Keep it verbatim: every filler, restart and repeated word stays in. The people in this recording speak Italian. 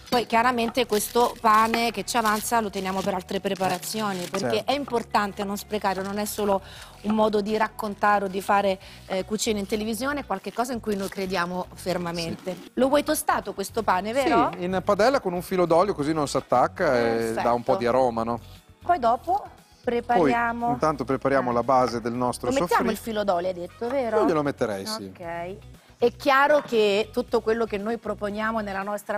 Poi chiaramente questo pane che ci avanza lo teniamo per altre preparazioni, perché Certo. è importante non sprecare, non è solo un modo di raccontare o di fare eh, cucina in televisione, è qualche cosa in cui noi crediamo fermamente. Sì. Lo vuoi tostato questo pane, vero? Sì, in padella con un filo d'olio così non si attacca e Perfetto. dà un po' di aroma, no? Poi dopo Poi prepariamo... intanto prepariamo Eh. la base del nostro Lo mettiamo soffritto. il filo d'olio, hai detto, vero? Io glielo metterei, sì. Ok. È chiaro che tutto quello che noi proponiamo nella nostra